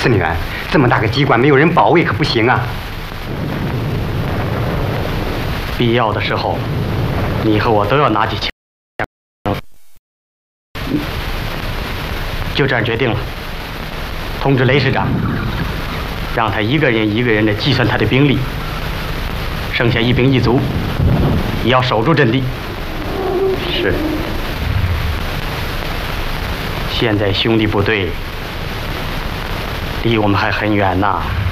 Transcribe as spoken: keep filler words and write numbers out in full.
司令员，这么大个机关，没有人保卫可不行啊。 必要的时候，你和我都要拿起枪。就这样决定了。通知雷师长，让他一个人一个人的计算他的兵力，剩下一兵一卒，也要守住阵地。 是。 现在兄弟部队离我们还很远呐。